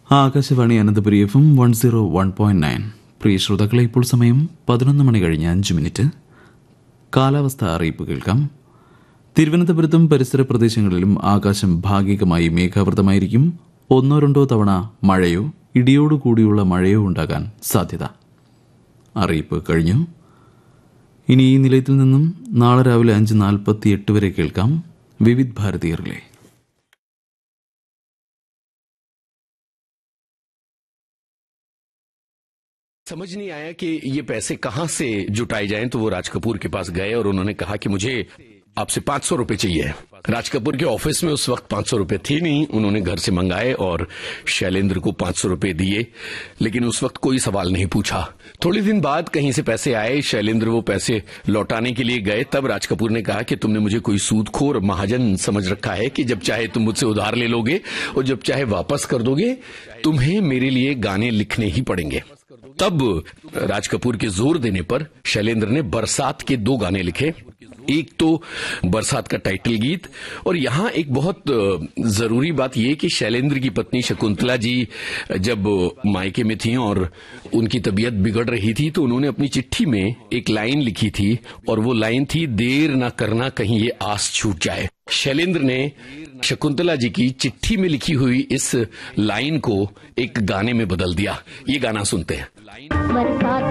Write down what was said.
Akashvani Ananthapuri FM 101.9. പ്രിയ ശ്രോതാക്കളെ, ഇപ്പോൾ സമയം 11 മണി കഴിഞ്ഞ് 5 മിനിറ്റ്. കാലാവസ്ഥ അറിയിപ്പ് കേൾക്കാം. തിരുവനന്തപുരത്തും പരിസര പ്രദേശങ്ങളിലും ആകാശം ഭാഗികമായി മേഘാവൃതമായിരിക്കും. 1-2 തവണ മഴയോ ഇടിയോടുകൂടിയുള്ള മഴയോ ഉണ്ടാകാൻ സാധ്യത. അറിയിപ്പ് കഴിഞ്ഞു. ഇനി ഈ നിലയത്തിൽ നിന്നും നാളെ രാവിലെ 5:48 വരെ കേൾക്കാം വിവിധ് ഭാരതി റിലേ. समझ नहीं आया कि ये पैसे कहां से जुटाए जाएं, तो वो राज कपूर के पास गए और उन्होंने कहा कि मुझे आपसे 500 रुपए चाहिए। राज कपूर के ऑफिस में उस वक्त 500 रुपए थे नहीं, उन्होंने घर से मंगाए और शैलेंद्र को 500 रुपए दिए, लेकिन उस वक्त कोई सवाल नहीं पूछा। थोड़े दिन बाद कहीं से पैसे आए, शैलेंद्र वो पैसे लौटाने के लिए गए, तब राज कपूर ने कहा कि तुमने मुझे कोई सूदखोर महाजन समझ रखा है कि जब चाहे तुम मुझसे उधार ले लोगे और जब चाहे वापस कर दोगे, तुम्हें मेरे लिए गाने लिखने ही पड़ेंगे। तब राज कपूर के जोर देने पर शैलेंद्र ने बरसात के 2 गाने लिखे। एक तो बरसात का टाइटल गीत, और यहां एक बहुत जरूरी बात यह कि शैलेंद्र की पत्नी शकुंतला जी जब मायके में थी और उनकी तबीयत बिगड़ रही थी, तो उन्होंने अपनी चिट्ठी में एक लाइन लिखी थी, और वो लाइन थी, देर ना करना कहीं ये आस छूट जाए। शैलेंद्र ने शकुंतला जी की चिट्ठी में लिखी हुई इस लाइन को एक गाने में बदल दिया। ये गाना सुनते हैं।